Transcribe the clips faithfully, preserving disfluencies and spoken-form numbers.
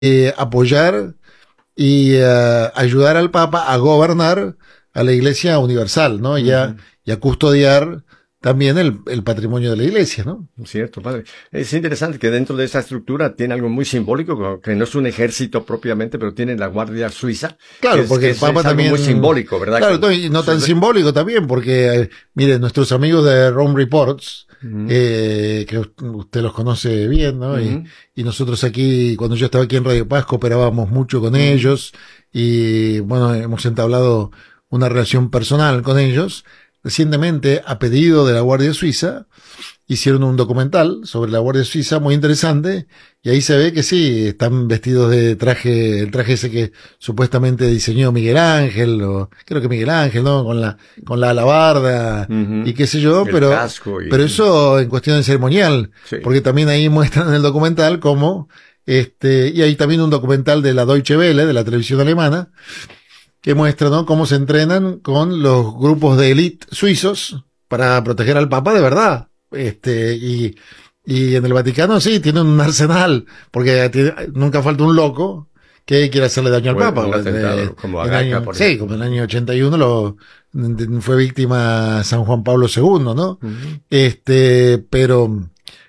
eh, apoyar y uh, ayudar al Papa a gobernar a la Iglesia universal, ¿no? Y a, uh-huh. y a custodiar también el, el patrimonio de la Iglesia, ¿no? Cierto, padre. Es interesante que dentro de esa estructura tiene algo muy simbólico, que no es un ejército propiamente, pero tiene la Guardia Suiza. Claro, es, porque es, el Papa es también... algo muy simbólico, ¿verdad? Claro, y no tan sí, simbólico también, porque, eh, miren, nuestros amigos de Rome Reports, uh-huh. eh, que usted los conoce bien, ¿no? Uh-huh. Y, y nosotros aquí, cuando yo estaba aquí en Radio Paz, cooperábamos mucho con uh-huh. ellos, y bueno, hemos entablado una relación personal con ellos. Recientemente, a pedido de la Guardia Suiza, hicieron un documental sobre la Guardia Suiza muy interesante, y ahí se ve que sí, están vestidos de traje, el traje ese que supuestamente diseñó Miguel Ángel, o creo que Miguel Ángel, ¿no? Con la, con la alabarda, uh-huh. y qué sé yo, el pero, casco y... pero eso en cuestión de ceremonial, sí. Porque también ahí muestran en el documental cómo, este, y hay también un documental de la Deutsche Welle, de la televisión alemana, que muestra, ¿no? Cómo se entrenan con los grupos de élite suizos para proteger al Papa de verdad. Este, y, y en el Vaticano sí, tienen un arsenal, porque tiene, nunca falta un loco que quiera hacerle daño al bueno, Papa. Un atentado, eh, como Agaca, año, por sí, como en el año ochenta y uno lo, fue víctima San Juan Pablo segundo, ¿no? Uh-huh. Este, pero,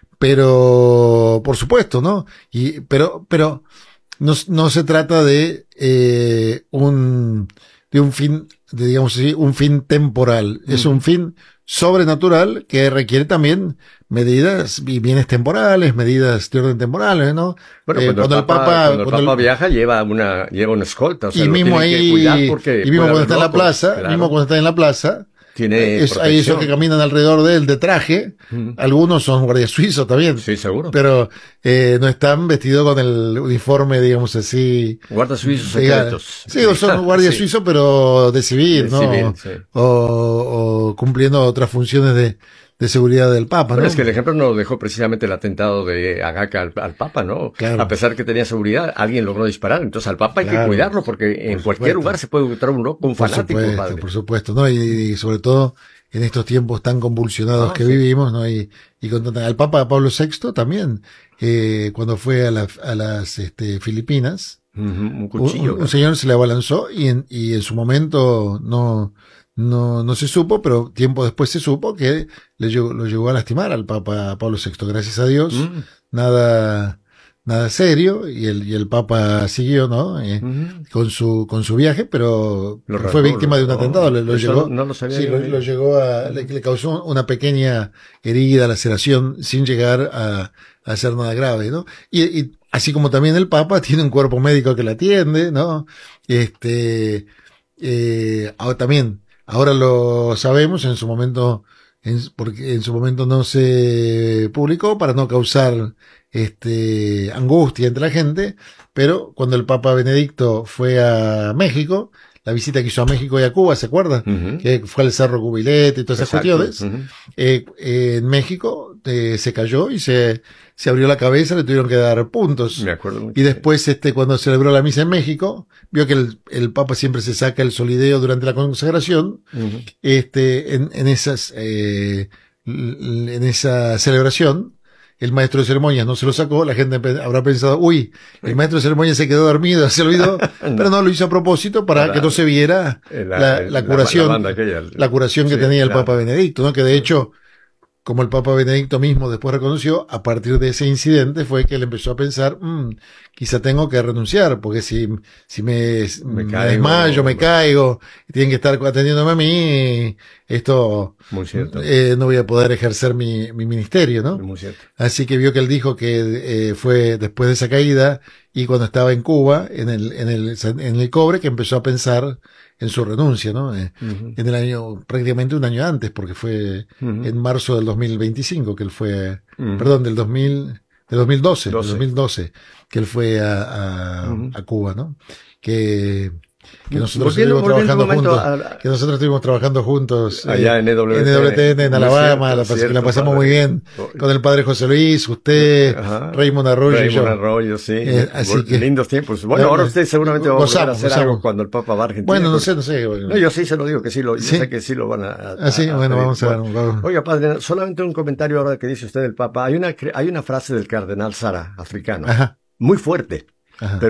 pero, por supuesto, ¿no? Y, pero, pero, No, no se trata de eh, un de un fin, de, digamos así, un fin temporal. Mm. Es un fin sobrenatural que requiere también medidas y bienes temporales, medidas de orden temporales, ¿no? Bueno, eh, cuando, cuando el Papa, Papa, cuando el Papa el, viaja lleva una lleva una escolta, o sea, y lo mismo tiene ahí, que cuidar porque y mismo cuando está locos, en la plaza, claro. mismo cuando está en la plaza. Tiene es, hay esos que caminan alrededor de él de traje, uh-huh. Algunos son guardias suizos también. Sí, seguro. Pero eh, no están vestidos con el uniforme, digamos así. Guardias suizos secretos. Sí, son guardias sí. suizos, pero de civil, de ¿no? Civil, sí. o, o cumpliendo otras funciones de, de seguridad del Papa, bueno, ¿no? Es que el ejemplo nos dejó precisamente el atentado de Agaca al, al Papa, ¿no? Claro. A pesar que tenía seguridad, alguien logró disparar. Entonces al Papa hay claro. que cuidarlo, porque en por cualquier supuesto. lugar se puede encontrar un loco, un por fanático, supuesto, padre. Por supuesto, ¿no? Y, y sobre todo en estos tiempos tan convulsionados ah, que sí. vivimos, ¿no? Y, y con al Papa Pablo sexto también, eh, cuando fue a, la, a las este, Filipinas, uh-huh, un cuchillo. Un, un señor se le abalanzó y en, y en su momento no, no, no se supo, pero tiempo después se supo que le llegó, lo llegó a lastimar al Papa Pablo sexto. Gracias a Dios, mm. nada, nada serio, y el, y el Papa siguió, ¿no? Eh, uh-huh. con su, con su viaje, pero lo fue rasgó, víctima lo, de un atentado, le, lo llegó, no lo sabía sí, lo, lo llegó a, le, le causó una pequeña herida, laceración, sin llegar a, a hacer nada grave, ¿no? Y, y así como también el Papa tiene un cuerpo médico que la atiende, ¿no? Este, eh, ahora también, ahora lo sabemos, en su momento, en, porque en su momento no se publicó para no causar este, angustia entre la gente, pero cuando el Papa Benedicto fue a México, la visita que hizo a México y a Cuba, ¿se acuerdan? Uh-huh. Que fue al Cerro Cubilete y todas esas cuestiones. Uh-huh. Eh, eh, en México eh, se cayó y se, se abrió la cabeza, le tuvieron que dar puntos. Me acuerdo mucho. Y después, este, cuando celebró la misa en México, vio que el, el Papa siempre se saca el solideo durante la consagración. Uh-huh. Este, en, en esas, eh, en esa celebración, el maestro de ceremonias no se lo sacó, la gente habrá pensado, uy, el maestro de ceremonias se quedó dormido, se olvidó, no. Pero no, lo hizo a propósito para la, que no se viera la, la, la curación, la, aquella, la curación que sí, tenía el claro. Papa Benedicto, ¿no? Que de hecho, como el Papa Benedicto mismo después reconoció, a partir de ese incidente fue que él empezó a pensar, mmm, quizá tengo que renunciar, porque si, si me, me, me caigo, desmayo, me caigo, y tienen que estar atendiéndome a mí, esto, muy cierto. Eh, no voy a poder ejercer mi, mi ministerio, ¿no? Muy cierto. Así que vio que él dijo que eh, fue después de esa caída y cuando estaba en Cuba, en el, en el, en el cobre, que empezó a pensar en su renuncia, ¿no? Eh, uh-huh. En el año, prácticamente un año antes, porque fue uh-huh. en marzo del dos mil veinticinco que él fue, uh-huh. perdón, del dos mil, del dos mil doce, del dos mil doce, que él fue a, a, uh-huh. a Cuba, ¿no? Que, que nosotros volviendo, estuvimos trabajando juntos, a... que nosotros estuvimos trabajando juntos allá eh, en E W T N, en, E W T N, en Alabama, cierto, la, cierto, la pasamos padre. muy bien con el padre José Luis, usted, Ajá. Raymond Arroyo Raymond y yo. Arroyo, sí. Eh, así que, lindos tiempos. Bueno, ahora usted seguramente va a volver a hacer gozamos. algo cuando el Papa va a Argentina. Bueno, no porque... sé, no sé. Bueno. No, yo sí se lo digo que sí lo, ¿Sí? yo sé que sí lo van a. a ah, sí, a, bueno, a vamos a ver. bueno. Vamos. Oiga, padre, solamente un comentario ahora que dice usted del Papa. Hay una, hay una frase del cardenal Sara, africano, Ajá. muy fuerte. Ajá. pero